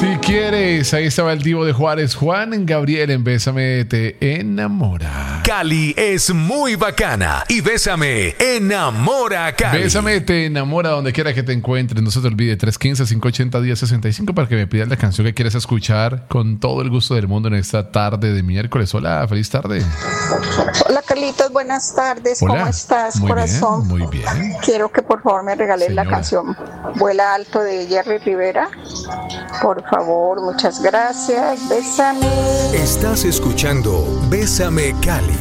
Si quieres, ahí estaba el divo de Juárez, Juan Gabriel en Bésame te enamora. Cali es muy bacana y Bésame enamora a Cali. Bésame te enamora donde quiera que te encuentres. No se te olvide 315-580-1065 para que me pidas la canción que quieres escuchar con todo el gusto del mundo en esta tarde de miércoles. Hola, feliz tarde. Hola Carlitos, buenas tardes. Hola. ¿Cómo estás, Muy corazón? bien, muy bien. Quiero que por favor me regales Señora. la canción Vuela Alto de Jerry Rivera. Por favor, muchas gracias. Bésame. Estás escuchando Bésame Cali